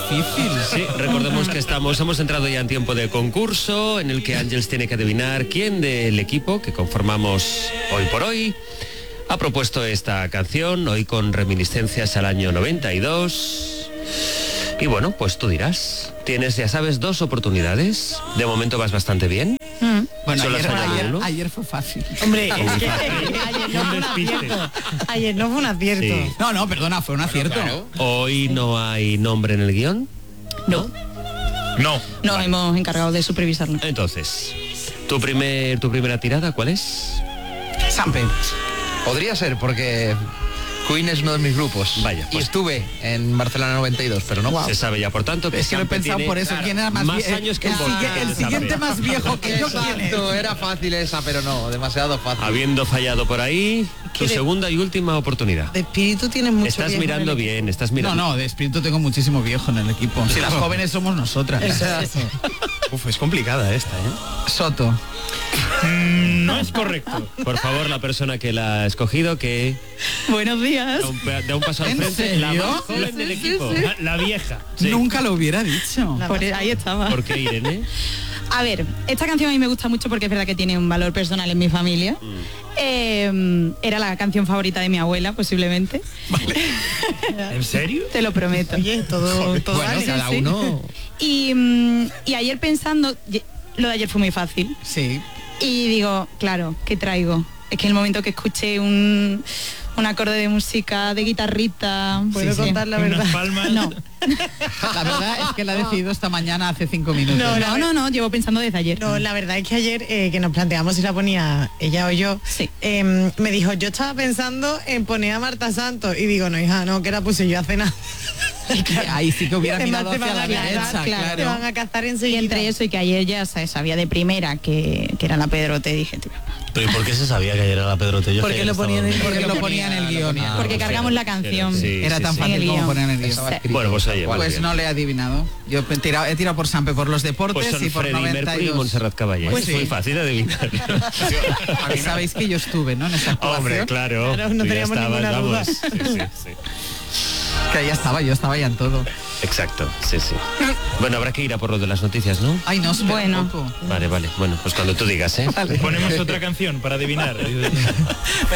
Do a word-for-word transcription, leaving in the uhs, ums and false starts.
difícil. Sí, recordemos que estamos, hemos entrado ya en tiempo de concurso en el que Ángeles tiene que adivinar quién del equipo que conformamos hoy por hoy ha propuesto esta canción, hoy con reminiscencias al año noventa y dos. Y bueno, pues tú dirás, tienes, ya sabes, dos oportunidades. De momento vas bastante bien. Mm. Bueno, Solo ayer, has fallado ayer, uno. ayer fue fácil. Hombre, es que ayer no fue un acierto. Ayer no fue un acierto. Sí. No, no, perdona, fue un acierto. Claro. Hoy no hay nombre en el guión. No, No. nos hemos encargado de supervisarlo. Entonces, tu primer, tu primera tirada, ¿cuál es? Sampe. Podría ser, porque Queen es uno de mis grupos. Vaya, Y pues- estuve en Barcelona noventa y dos, pero no. Se sabe ya, por tanto, que Es que lo he Sampe pensado tiene por eso. ¿Quién era más, más vie- años que el, un sigue- volcán, el Sampe. siguiente más viejo que yo, ¿quién es? Exacto, era fácil esa, pero no, demasiado fácil. Habiendo fallado por ahí, tu ¿Qué de- segunda y última oportunidad. De espíritu tienes mucho. Estás viejo en mirando el bien, estás No, mirando. no, de espíritu tengo muchísimo viejo en el equipo. Si las jóvenes somos nosotras. Uf, es complicada esta, ¿eh? Soto. No es correcto. Por favor, la persona que la ha escogido, que Buenos días. da un, pe- da un paso al ¿En frente. La serio? más joven del equipo. La, la vieja. Sí. Nunca lo hubiera dicho. La Por más- ahí estaba. ¿Por qué, Irene? A ver, esta canción a mí me gusta mucho porque es verdad que tiene un valor personal en mi familia. Eh, era la canción favorita de mi abuela, posiblemente. ¿En serio? Te lo prometo. Oye, todo, todo Bueno, vale. cada sí. uno. Y, mm, y ayer pensando, ye- lo de ayer fue muy fácil. Sí. Y digo, claro, ¿qué traigo? Es que en el momento que escuché un, un acorde de música de guitarrita... ¿Puedo sí, sí. contar la Unas verdad? palmas. No, La verdad es que la he decidido esta mañana hace cinco minutos. No, no, no, no, llevo pensando desde ayer. No, la verdad es que ayer eh, que nos planteamos si la ponía ella o yo, Sí. eh, me dijo, yo estaba pensando en poner a Marta Santos y digo, no hija, no, que la puse yo hace nada. Ahí sí que hubiera Además, mirado te hacia van la a derecha, cazar, claro. Te van a cazar Y enseguida. entre eso y que ayer ya se sabía de primera que, que era la Pedrote, dije, tío, ¿Pero y por qué se sabía que ayer era la Pedrote? Yo Porque que lo estaba ponían en- dormido. Porque lo ponía en el guión. Ah, porque pues cargamos sí. la canción. Sí, Era sí, tan sí. fácil En el como guión. poner en el guión. Estaba escrito. Bueno, pues oye, muy Pues bien. no le he adivinado. Yo he tirado, he tirado por Sampe, por los deportes Pues son y por Freddie noventa y Mercury y dos. Montserrat Caballé. Pues es sí. muy fácil de adivinar. Sabéis que yo estuve, ¿no? En esa actuación. Hombre, claro. Claro, no tú ya teníamos estabas, ninguna duda. vamos. Sí, sí, sí. Que ya estaba, yo estaba ya en todo. Exacto, sí, sí. Bueno, habrá que ir a por lo de las noticias, ¿no? Ay, no, espera Bueno. un poco. Vale, vale. Bueno, pues cuando tú digas, ¿eh? Ponemos otra canción para adivinar.